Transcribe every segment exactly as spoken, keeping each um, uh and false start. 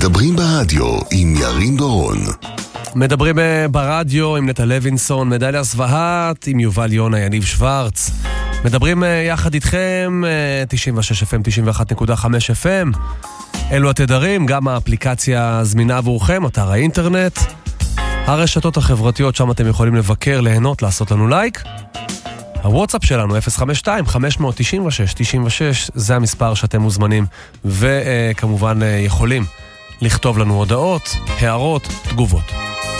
מדברים ברדיו עם ירין דורון. מדברים ברדיו עם נטע לוינסון, מדליה סבהת, עם יובל יונה, יניב שוורץ. מדברים יחד איתכם, תשעים ושש אף אם, תשעים ואחת נקודה חמש אף אם. אלו התדרים, גם האפליקציה זמינה עבורכם, אתר האינטרנט, הרשתות החברתיות, שם אתם יכולים לבקר, ליהנות, לעשות לנו לייק. הוואטסאפ שלנו, אפס חמש שתיים חמש תשע שש תשע שש, זה המספר שאתם מוזמנים, וכמובן יכולים לכתוב לנו הודעות, הערות, תגובות.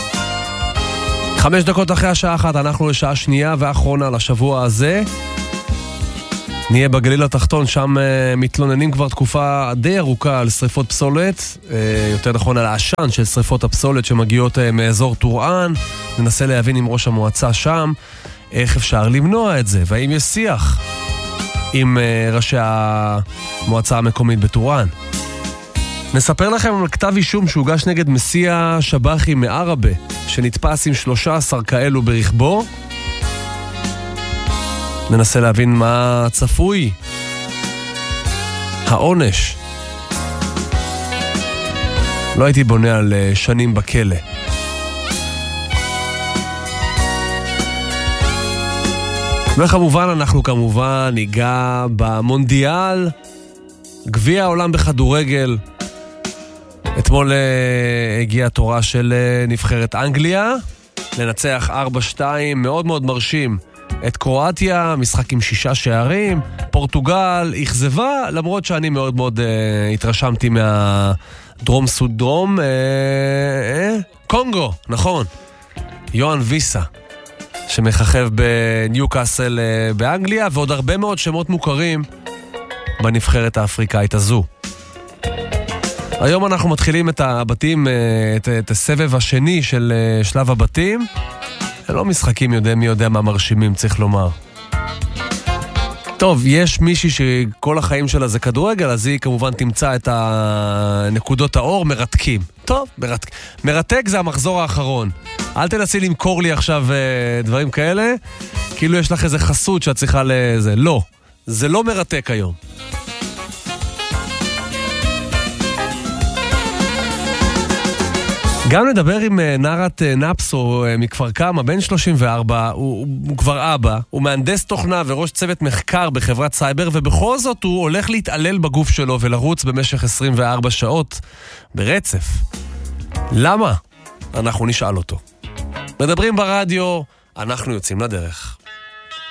חמש דקות אחרי השעה אחת, אנחנו לשעה שנייה ואחרונה לשבוע הזה. נהיה בגליל התחתון, שם uh, מתלוננים כבר תקופה די ארוכה על שריפות פסולת, uh, יותר נכון על העשן של שריפות הפסולת שמגיעות uh, מאזור טורען. ננסה להבין עם ראש המועצה שם איך אפשר למנוע את זה, והאם יש שיח עם uh, ראשי המועצה המקומית בטורען. נספר לכם על כתב אישום שהוגש נגד מסיע שבחי מערבה, שנתפס עם שלושה עשר כאלו ברכבו. ננסה להבין מה צפוי, העונש. לא הייתי בונה על שנים בכלא. וכמובן, אנחנו כמובן ניגע במונדיאל, גביע העולם בכדורגל. אתמול הגיעה תורה של נבחרת אנגליה, לנצח ארבע שתיים, מאוד מאוד מרשים. את קרואטיה, משחק עם שישה שערים, פורטוגל אכזבה, למרות שאני מאוד מאוד אה, התרשמתי מהדרום סודרום, אה, אה, קונגו, נכון, יואן ויסה, שמחכב בניוקאסל אה, באנגליה, ועוד הרבה מאוד שמות מוכרים בנבחרת האפריקאית הזו. היום אנחנו מתחילים את הבתים, את, את הסבב השני של שלב הבתים. לא משחקים יודע מי יודע מה מרשימים, צריך לומר. טוב, יש מישהי שכל החיים שלה זה כדורגל, אז היא כמובן תמצא את הנקודות האור, מרתקים. טוב, מרתק. מרתק זה המחזור האחרון. אל תנסי למכור לי עכשיו דברים כאלה, כאילו יש לך איזה חסות שאת צריכה לזה. לא, זה לא מרתק היום. גם נדבר עם נערת נפסו מכפר כמה, בן שלושים וארבע, הוא, הוא כבר אבא, הוא מהנדס תוכנה וראש צוות מחקר בחברת סייבר, ובכל זאת הוא הולך להתעלל בגוף שלו ולרוץ במשך עשרים וארבע שעות ברצף. למה? אנחנו נשאל אותו. מדברים ברדיו, אנחנו יוצאים לדרך.